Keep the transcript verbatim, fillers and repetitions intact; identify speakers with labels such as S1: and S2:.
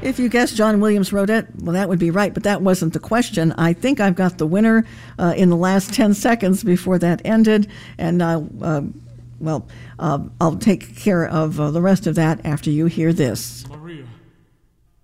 S1: If you guessed John Williams wrote it, well, that would be right, but that wasn't the question. I think I've got the winner uh, in the last ten seconds before that ended, and uh, uh, well, uh, I'll take care of uh, the rest of that after you hear this.